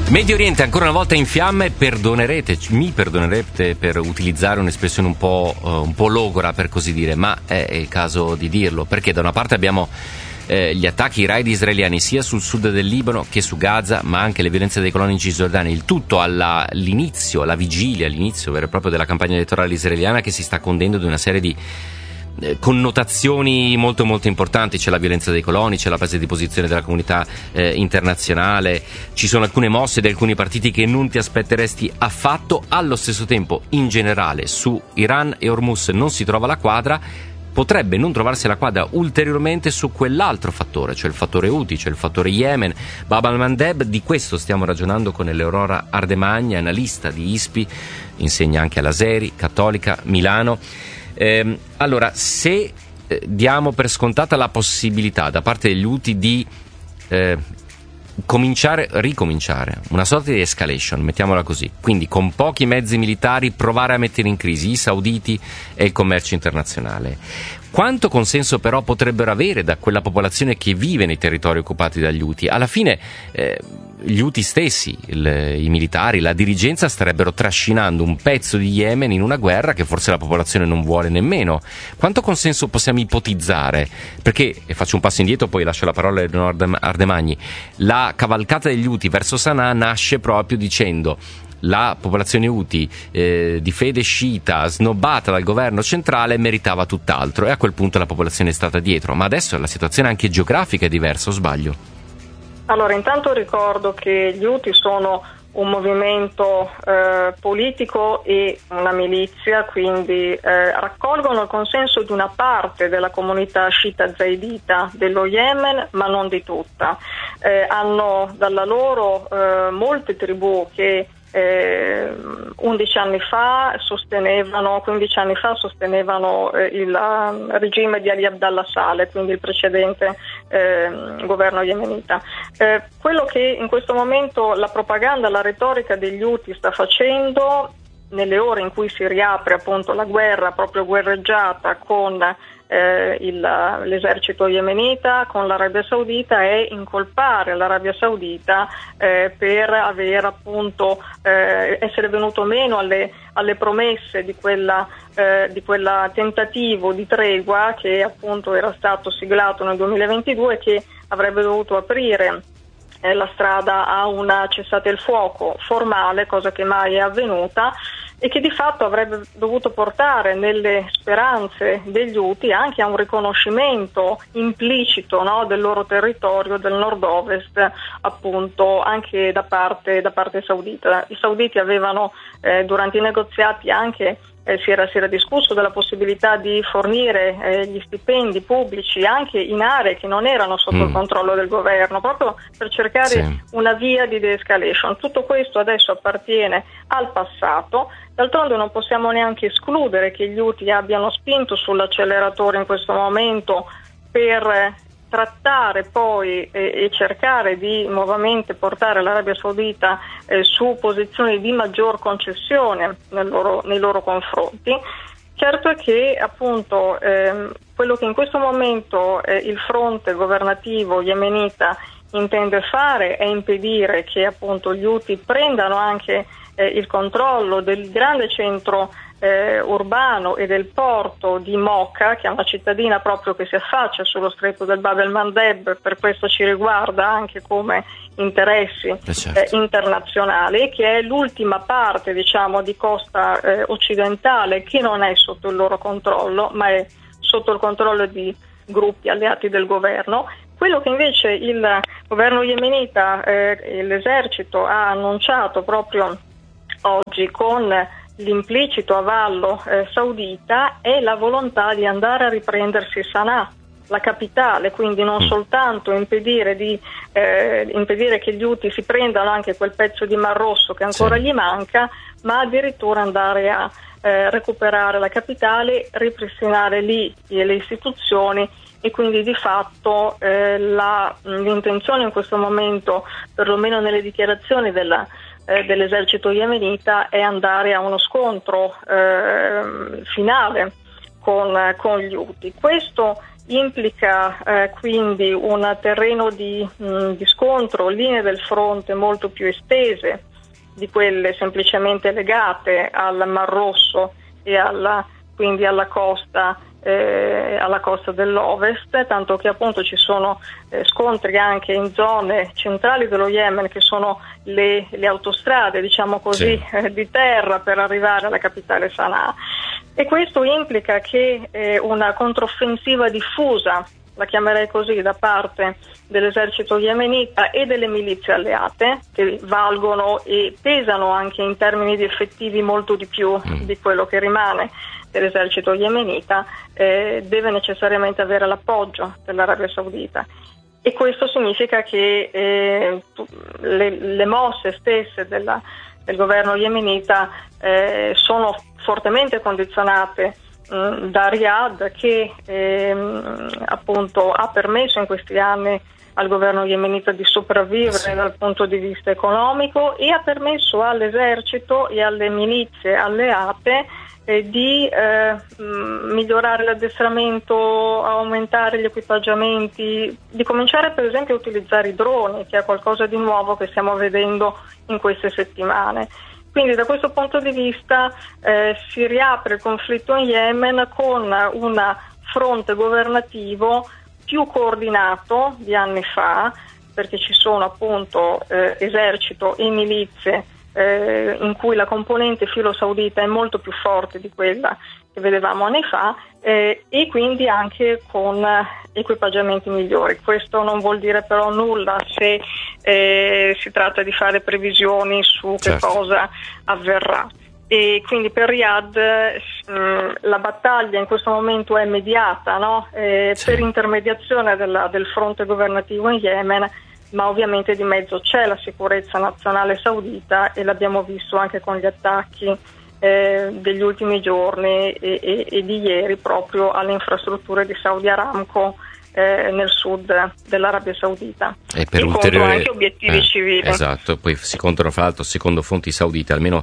Medio Oriente ancora una volta in fiamme, mi perdonerete per utilizzare un'espressione un po' logora, per così dire, ma è il caso di dirlo, perché da una parte abbiamo gli attacchi, i raid israeliani sia sul sud del Libano che su Gaza, ma anche le violenze dei coloni in Cisgiordania, il tutto all'inizio vero e proprio della campagna elettorale israeliana, che si sta condendo di una serie di connotazioni molto molto importanti. C'è la violenza dei coloni, c'è la presa di posizione della comunità internazionale, ci sono alcune mosse di alcuni partiti che non ti aspetteresti affatto. Allo stesso tempo, in generale, su Iran e Hormuz non si trova la quadra. Potrebbe non trovarsi la quadra ulteriormente su quell'altro fattore, cioè il fattore Houthi, cioè il fattore Yemen, Bab al-Mandeb. Di questo stiamo ragionando con Eleonora Ardemagni, analista di ISPI, insegna anche all'Aseri, Cattolica, Milano. Allora, se diamo per scontata la possibilità da parte degli Houthi di ricominciare una sorta di escalation, mettiamola così, quindi con pochi mezzi militari provare a mettere in crisi i sauditi e il commercio internazionale, quanto consenso però potrebbero avere da quella popolazione che vive nei territori occupati dagli Houthi? Alla fine gli Houthi stessi, i militari, la dirigenza starebbero trascinando un pezzo di Yemen in una guerra che forse la popolazione non vuole nemmeno. Quanto consenso possiamo ipotizzare? Perché, e faccio un passo indietro, poi lascio la parola a Eleonora Ardemagni, la cavalcata degli Houthi verso Sana'a nasce proprio dicendo: la popolazione Houthi di fede sciita, snobbata dal governo centrale, meritava tutt'altro, e a quel punto la popolazione è stata dietro. Ma adesso la situazione anche geografica è diversa, o sbaglio? Allora, intanto ricordo che gli Houthi sono un movimento politico e una milizia, quindi raccolgono il consenso di una parte della comunità sciita zaidita dello Yemen, ma non di tutta. Hanno dalla loro molte tribù che 15 anni fa sostenevano il regime di Ali Abdallah Saleh, quindi il precedente governo yemenita. Quello che in questo momento la propaganda, la retorica degli Houthi sta facendo nelle ore in cui si riapre appunto la guerra proprio guerreggiata con l'esercito yemenita, con l'Arabia Saudita, è incolpare l'Arabia Saudita per aver appunto essere venuto meno alle promesse di quella tentativo di tregua che appunto era stato siglato nel 2022, che avrebbe dovuto aprire la strada a una cessate il fuoco formale, cosa che mai è avvenuta, e che di fatto avrebbe dovuto portare nelle speranze degli Houthi anche a un riconoscimento implicito, no, del loro territorio, del nord-ovest, appunto anche da parte saudita. I sauditi avevano durante i negoziati anche si era discusso della possibilità di fornire gli stipendi pubblici anche in aree che non erano sotto il controllo del governo, proprio per cercare una via di de-escalation. Tutto questo adesso appartiene al passato. D'altronde non possiamo neanche escludere che gli Houthi abbiano spinto sull'acceleratore in questo momento per trattare poi e cercare di nuovamente portare l'Arabia Saudita su posizioni di maggior concessione nei loro confronti. Certo è che appunto quello che in questo momento il fronte governativo yemenita intende fare è impedire che appunto gli Houthi prendano anche il controllo del grande centro urbano e del porto di Mocha, che è una cittadina proprio che si affaccia sullo stretto del Bab el-Mandeb. Per questo ci riguarda anche come interessi internazionali, che è l'ultima parte, diciamo, di costa occidentale che non è sotto il loro controllo, ma è sotto il controllo di gruppi alleati del governo. Quello che invece il governo yemenita e l'esercito ha annunciato proprio oggi con l'implicito avallo saudita è la volontà di andare a riprendersi Sana'a, la capitale, quindi non soltanto impedire che gli Houthi si prendano anche quel pezzo di Mar Rosso che ancora gli manca, ma addirittura andare a recuperare la capitale, ripristinare lì le istituzioni, e quindi di fatto l'intenzione in questo momento, perlomeno nelle dichiarazioni dell'esercito yemenita, è andare a uno scontro finale con gli Houthi. Questo implica quindi un terreno di scontro, linee del fronte molto più estese di quelle semplicemente legate al Mar Rosso e quindi alla costa dell'Ovest, tanto che appunto ci sono scontri anche in zone centrali dello Yemen, che sono le autostrade, diciamo così, sì, di terra per arrivare alla capitale Sana'a. E questo implica che una controffensiva diffusa, la chiamerei così, da parte dell'esercito yemenita e delle milizie alleate, che valgono e pesano anche in termini di effettivi molto di più di quello che rimane dell'esercito yemenita, deve necessariamente avere l'appoggio dell'Arabia Saudita. E questo significa che le mosse stesse del governo yemenita sono fortemente condizionate da Riyadh, che appunto ha permesso in questi anni al governo yemenita di sopravvivere dal punto di vista economico, e ha permesso all'esercito e alle milizie alleate di migliorare l'addestramento, aumentare gli equipaggiamenti, di cominciare per esempio a utilizzare i droni, che è qualcosa di nuovo che stiamo vedendo in queste settimane. Quindi da questo punto di vista si riapre il conflitto in Yemen con un fronte governativo più coordinato di anni fa, perché ci sono appunto esercito e milizie in cui la componente filo saudita è molto più forte di quella che vedevamo anni fa, e quindi anche con equipaggiamenti migliori. Questo non vuol dire però nulla se si tratta di fare previsioni su che cosa avverrà. E quindi per Riyadh la battaglia in questo momento è mediata, no? Per intermediazione del fronte governativo in Yemen, ma ovviamente di mezzo c'è la sicurezza nazionale saudita, e l'abbiamo visto anche con gli attacchi degli ultimi giorni e di ieri proprio alle infrastrutture di Saudi Aramco nel sud dell'Arabia Saudita, e per ulteriori anche obiettivi civili. Esatto, poi si contano fra l'altro, secondo fonti saudite, almeno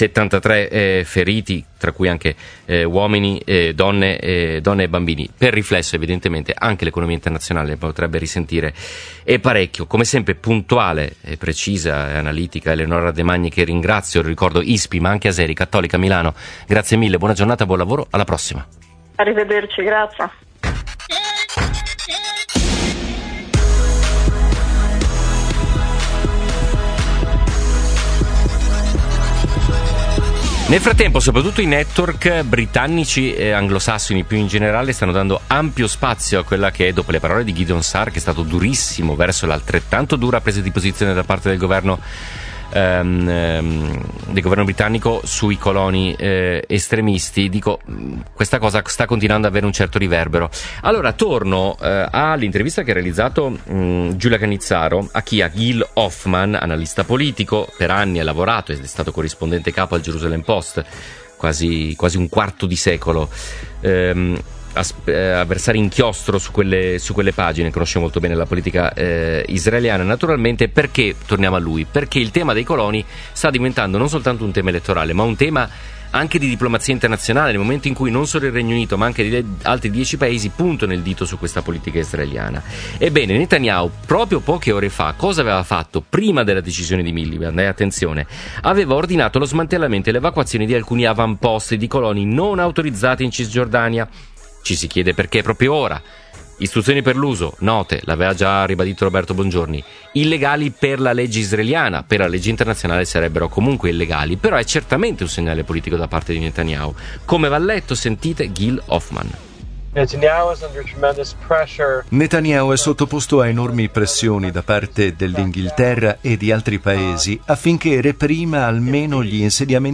73 feriti, tra cui anche uomini, donne e bambini. Per riflesso evidentemente anche l'economia internazionale potrebbe risentire e parecchio. Come sempre puntuale e precisa e analitica Eleonora De Magni, che ringrazio, ricordo ISPI ma anche Aseri, Cattolica Milano. Grazie mille, buona giornata, buon lavoro, alla prossima. Arrivederci, grazie. Nel frattempo, soprattutto i network britannici e anglosassoni più in generale stanno dando ampio spazio a quella che è, dopo le parole di Gideon Sa'ar, che è stato durissimo verso l'altrettanto dura presa di posizione da parte del governo britannico sui coloni estremisti. Dico, questa cosa sta continuando ad avere un certo riverbero. Allora torno all'intervista che ha realizzato Giulia Canizzaro a Gil Hoffman, analista politico, per anni ha lavorato ed è stato corrispondente capo al Jerusalem Post, quasi un quarto di secolo, a versare inchiostro su quelle pagine, conosce molto bene la politica israeliana. Naturalmente, perché torniamo a lui? Perché il tema dei coloni sta diventando non soltanto un tema elettorale, ma un tema anche di diplomazia internazionale, nel momento in cui non solo il Regno Unito ma anche altri 10 paesi puntano il dito su questa politica israeliana. Ebbene, Netanyahu proprio poche ore fa cosa aveva fatto prima della decisione di Miliband? Attenzione, aveva ordinato lo smantellamento e l'evacuazione di alcuni avamposti di coloni non autorizzati in Cisgiordania. Ci si chiede perché proprio ora. Istruzioni per l'uso, note, l'aveva già ribadito Roberto Bongiorni, illegali per la legge israeliana, per la legge internazionale sarebbero comunque illegali, però è certamente un segnale politico da parte di Netanyahu. Come va letto? Sentite Gil Hoffman. Netanyahu è sottoposto a enormi pressioni da parte dell'Inghilterra e di altri paesi affinché reprima almeno gli insediamenti